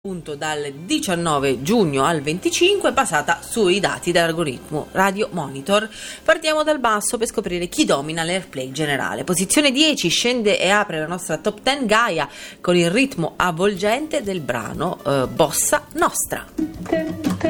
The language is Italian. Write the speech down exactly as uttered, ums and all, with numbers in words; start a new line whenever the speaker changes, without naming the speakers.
Appunto dal diciannove giugno al venticinque, basata sui dati dell'algoritmo Radio Monitor. Partiamo dal basso per scoprire chi domina l'airplay generale. Posizione dieci, scende e apre la nostra top dieci Gaia con il ritmo avvolgente del brano eh, Bossa Nostra.